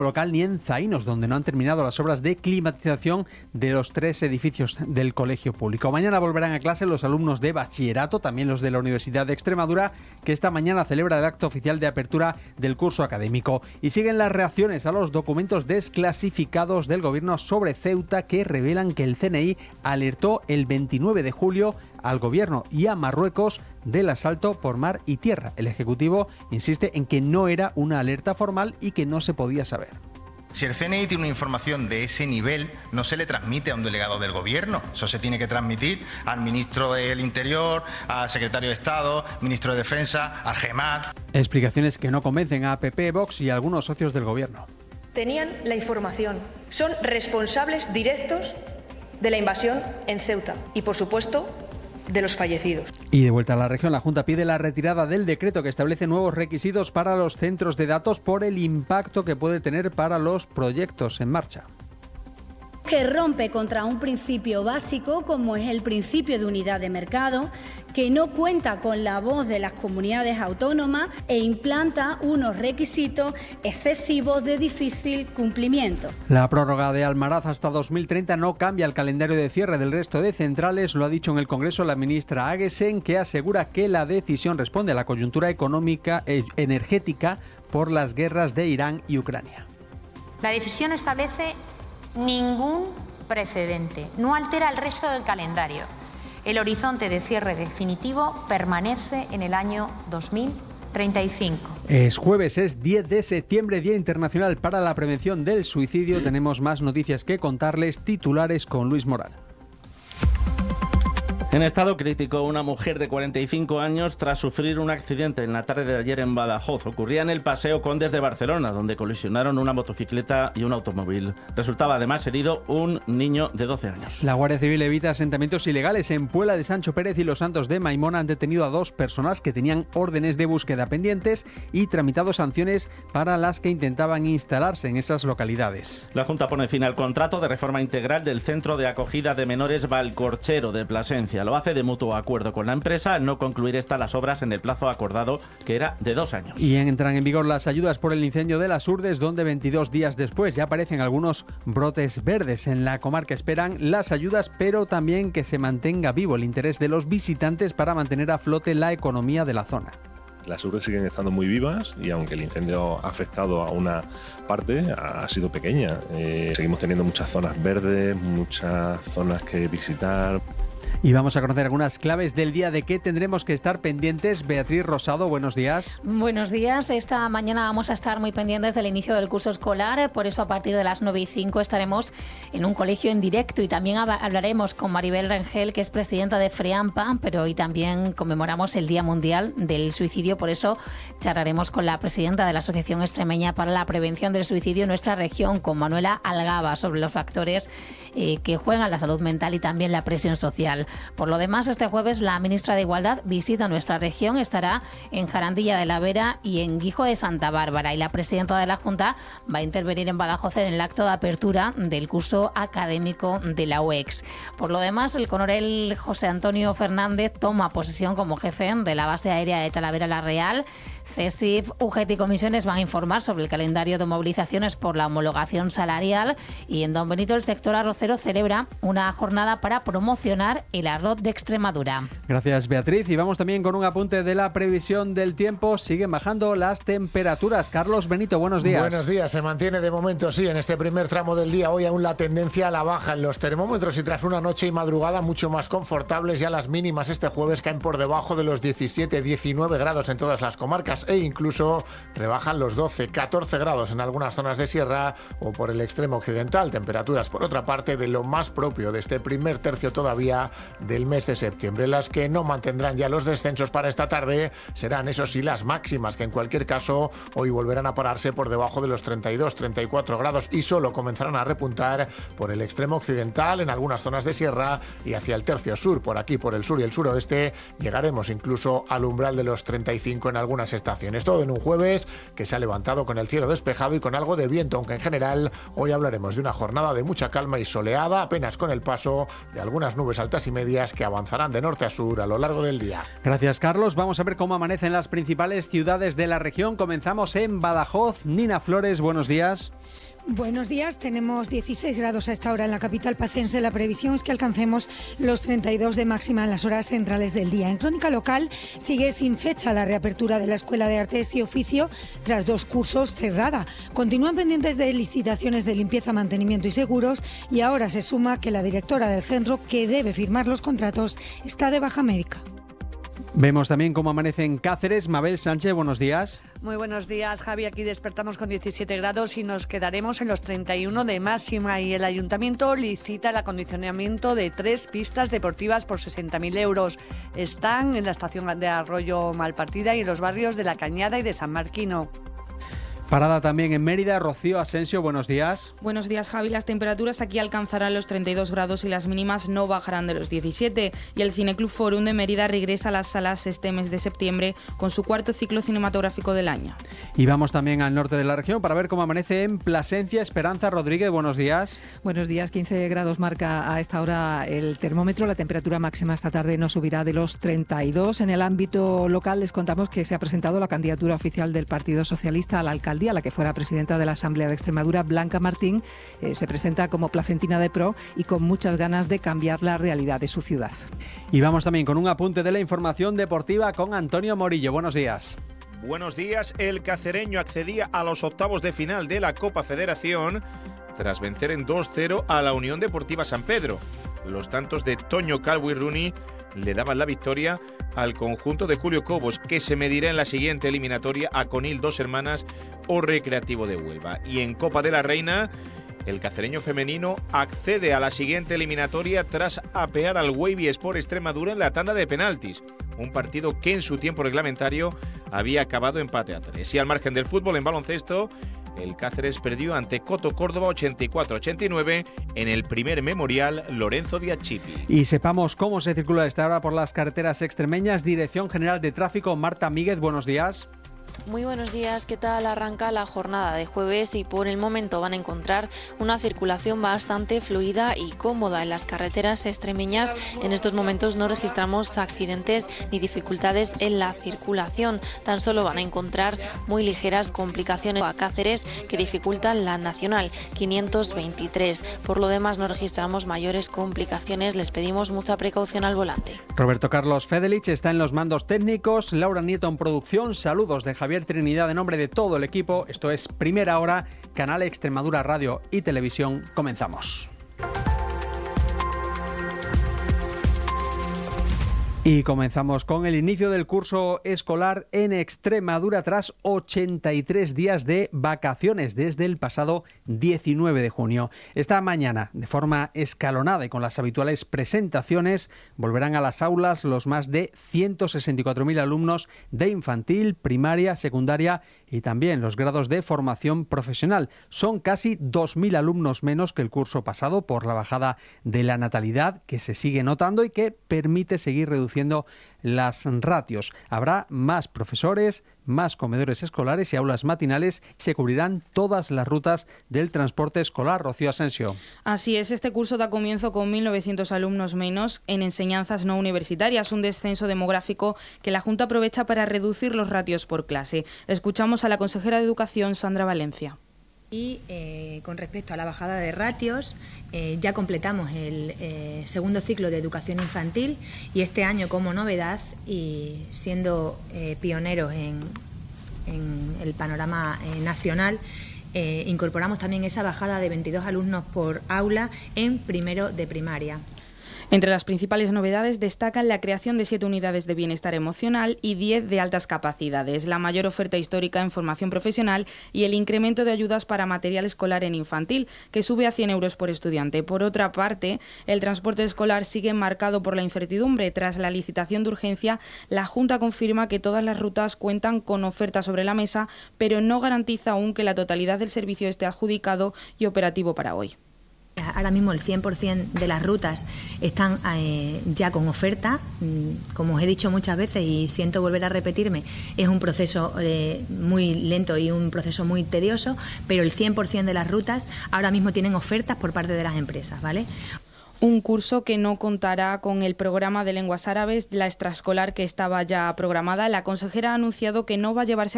local ni en Zaínos, donde no han terminado las obras de climatización de los 3 edificios del colegio público. Mañana volverán a clase los alumnos de bachillerato, también los de la Universidad de Extremadura, que esta mañana celebra el acto oficial de apertura del curso académico. Y siguen las reacciones a los documentos desclasificados del gobierno sobre Ceuta, que revelan que el CNI alertó el 29 de julio al gobierno y a Marruecos del asalto por mar y tierra. El Ejecutivo insiste en que no era una alerta formal y que no se podía saber. Si el CNI tiene una información de ese nivel, no se le transmite a un delegado del gobierno. Eso se tiene que transmitir al ministro del Interior, al secretario de Estado, ministro de Defensa, al GEMAT. Explicaciones que no convencen a PP, Vox y algunos socios del gobierno. Tenían la información. Son responsables directos de la invasión en Ceuta y, por supuesto, de los fallecidos. Y de vuelta a la región, la Junta pide la retirada del decreto que establece nuevos requisitos para los centros de datos por el impacto que puede tener para los proyectos en marcha. Que rompe contra un principio básico como es el principio de unidad de mercado, que no cuenta con la voz de las comunidades autónomas e implanta unos requisitos excesivos de difícil cumplimiento. La prórroga de Almaraz hasta 2030 no cambia el calendario de cierre del resto de centrales, lo ha dicho en el Congreso la ministra Aguesen, que asegura que la decisión responde a la coyuntura económica energética por las guerras de Irán y Ucrania. La decisión establece ningún precedente, no altera el resto del calendario. El horizonte de cierre definitivo permanece en el año 2035. Es jueves, es 10 de septiembre, Día Internacional para la Prevención del Suicidio. Tenemos más noticias que contarles, titulares con Luis Moral. En estado crítico, una mujer de 45 años tras sufrir un accidente en la tarde de ayer en Badajoz. Ocurría en el Paseo Condes de Barcelona, donde colisionaron una motocicleta y un automóvil. Resultaba además herido un niño de 12 años. La Guardia Civil evita asentamientos ilegales. En Puebla de Sancho Pérez y Los Santos de Maimón han detenido a 2 personas que tenían órdenes de búsqueda pendientes y tramitado sanciones para las que intentaban instalarse en esas localidades. La Junta pone fin al contrato de reforma integral del Centro de Acogida de Menores Valcorchero de Plasencia. Lo hace de mutuo acuerdo con la empresa al no concluir las obras en el plazo acordado, que era de 2 años. Y entran en vigor las ayudas por el incendio de las Urdes, donde 22 días después ya aparecen algunos brotes verdes. En la comarca esperan las ayudas, pero también que se mantenga vivo el interés de los visitantes para mantener a flote la economía de la zona. Las Urdes siguen estando muy vivas y aunque el incendio ha afectado a una parte, ha sido pequeña. Seguimos teniendo muchas zonas verdes, muchas zonas que visitar. Y vamos a conocer algunas claves del día de qué tendremos que estar pendientes. Beatriz Rosado, buenos días. Buenos días. Esta mañana vamos a estar muy pendientes del inicio del curso escolar. Por eso a partir de las 9:05 estaremos en un colegio en directo y también hablaremos con Maribel Rengel, que es presidenta de FREAMPA, pero hoy también conmemoramos el Día Mundial del Suicidio. Por eso charlaremos con la presidenta de la Asociación Extremeña para la Prevención del Suicidio en nuestra región, con Manuela Algaba, sobre los factores que juegan la salud mental y también la presión social. Por lo demás, este jueves la ministra de Igualdad visita nuestra región, estará en Jarandilla de la Vera y en Guijo de Santa Bárbara, y la presidenta de la Junta va a intervenir en Badajoz en el acto de apertura del curso académico de la UEX. Por lo demás, el coronel José Antonio Fernández toma posesión como jefe de la base aérea de Talavera la Real. CESIF, UGT y comisiones van a informar sobre el calendario de movilizaciones por la homologación salarial, y en Don Benito el sector arrocero celebra una jornada para promocionar el arroz de Extremadura. Gracias, Beatriz. Y vamos también con un apunte de la previsión del tiempo. Siguen bajando las temperaturas. Carlos Benito, buenos días. Buenos días. Se mantiene de momento, sí, en este primer tramo del día. Hoy aún la tendencia a la baja en los termómetros y tras una noche y madrugada mucho más confortables. Ya las mínimas este jueves caen por debajo de los 17-19 grados en todas las comarcas e incluso rebajan los 12-14 grados en algunas zonas de sierra o por el extremo occidental. Temperaturas, por otra parte, de lo más propio de este primer tercio todavía del mes de septiembre. Las que no mantendrán ya los descensos para esta tarde serán, eso sí, las máximas, que en cualquier caso hoy volverán a pararse por debajo de los 32-34 grados y solo comenzarán a repuntar por el extremo occidental en algunas zonas de sierra y hacia el tercio sur. Por aquí, por el sur y el suroeste, llegaremos incluso al umbral de los 35 en algunas estaciones precipitaciones. Todo en un jueves que se ha levantado con el cielo despejado y con algo de viento, aunque en general hoy hablaremos de una jornada de mucha calma y soleada, apenas con el paso de algunas nubes altas y medias que avanzarán de norte a sur a lo largo del día. Gracias, Carlos. Vamos a ver cómo amanecen las principales ciudades de la región. Comenzamos en Badajoz. Nina Flores, buenos días. Buenos días, tenemos 16 grados a esta hora en la capital pacense. La previsión es que alcancemos los 32 de máxima en las horas centrales del día. En crónica local sigue sin fecha la reapertura de la Escuela de Artes y Oficio tras 2 cursos cerrada. Continúan pendientes de licitaciones de limpieza, mantenimiento y seguros, y ahora se suma que la directora del centro, que debe firmar los contratos, está de baja médica. Vemos también cómo amanece en Cáceres. Mabel Sánchez, buenos días. Muy buenos días, Javi. Aquí despertamos con 17 grados y nos quedaremos en los 31 de máxima. Y el Ayuntamiento licita el acondicionamiento de 3 pistas deportivas por 60.000 euros. Están en la estación de Arroyo Malpartida y en los barrios de La Cañada y de San Marquino. Parada también en Mérida. Rocío Asensio, buenos días. Buenos días, Javi. Las temperaturas aquí alcanzarán los 32 grados y las mínimas no bajarán de los 17. Y el Cineclub Forum de Mérida regresa a las salas este mes de septiembre con su 4º ciclo cinematográfico del año. Y vamos también al norte de la región para ver cómo amanece en Plasencia. Esperanza Rodríguez, buenos días. Buenos días. 15 grados marca a esta hora el termómetro. La temperatura máxima esta tarde no subirá de los 32. En el ámbito local les contamos que se ha presentado la candidatura oficial del Partido Socialista a la alcaldía. La que fuera presidenta de la Asamblea de Extremadura, Blanca Martín, se presenta como placentina de pro y con muchas ganas de cambiar la realidad de su ciudad. Y vamos también con un apunte de la información deportiva con Antonio Morillo. Buenos días. Buenos días. El cacereño accedía a los octavos de final de la Copa Federación tras vencer en 2-0 a la Unión Deportiva San Pedro. Los tantos de Toño Calvo y Rooney le daban la victoria al conjunto de Julio Cobos, que se medirá en la siguiente eliminatoria a Conil Dos Hermanas o Recreativo de Huelva. Y en Copa de la Reina, el cacereño femenino accede a la siguiente eliminatoria tras apear al Wavy Sport Extremadura en la tanda de penaltis. Un partido que en su tiempo reglamentario había acabado empate a 3. Y al margen del fútbol, en baloncesto, el Cáceres perdió ante Coto Córdoba 84-89 en el primer memorial Lorenzo Díaz Chipi. Y sepamos cómo se circula a esta hora por las carreteras extremeñas. Dirección General de Tráfico, Marta Míguez, buenos días. Muy buenos días, ¿qué tal? Arranca la jornada de jueves y por el momento van a encontrar una circulación bastante fluida y cómoda en las carreteras extremeñas. En estos momentos no registramos accidentes ni dificultades en la circulación, tan solo van a encontrar muy ligeras complicaciones a Cáceres que dificultan la nacional 523. Por lo demás no registramos mayores complicaciones, les pedimos mucha precaución al volante. Roberto Carlos Fedelich está en los mandos técnicos, Laura Nieto en producción, saludos de Javier Trinidad en nombre de todo el equipo. Esto es Primera Hora, Canal Extremadura Radio y Televisión. Comenzamos. Y comenzamos con el inicio del curso escolar en Extremadura tras 83 días de vacaciones desde el pasado 19 de junio. Esta mañana, de forma escalonada y con las habituales presentaciones, volverán a las aulas los más de 164.000 alumnos de infantil, primaria, secundaria y también los grados de formación profesional. Son casi 2.000 alumnos menos que el curso pasado por la bajada de la natalidad que se sigue notando y que permite seguir reduciendo las ratios. Habrá más profesores, más comedores escolares y aulas matinales. Se cubrirán todas las rutas del transporte escolar. Rocío Asensio. Así es, este curso da comienzo con 1.900 alumnos menos en enseñanzas no universitarias, un descenso demográfico que la Junta aprovecha para reducir los ratios por clase. Escuchamos a la consejera de Educación, Sandra Valencia. Y con respecto a la bajada de ratios, ya completamos el segundo ciclo de educación infantil y este año, como novedad y siendo pioneros en el panorama nacional, incorporamos también esa bajada de 22 alumnos por aula en primero de primaria. Entre las principales novedades destacan la creación de 7 unidades de bienestar emocional y 10 de altas capacidades, la mayor oferta histórica en formación profesional y el incremento de ayudas para material escolar en infantil, que sube a 100 euros por estudiante. Por otra parte, el transporte escolar sigue marcado por la incertidumbre. Tras la licitación de urgencia, la Junta confirma que todas las rutas cuentan con oferta sobre la mesa, pero no garantiza aún que la totalidad del servicio esté adjudicado y operativo para hoy. ahora mismo el 100% de las rutas están ya con oferta. Como os he dicho muchas veces y siento volver a repetirme, es un proceso muy lento y un proceso muy tedioso, pero el 100% de las rutas ahora mismo tienen ofertas por parte de las empresas, ¿vale? Un curso que no contará con el programa de lenguas árabes, la extraescolar que estaba ya programada. La consejera ha anunciado que no va a llevarse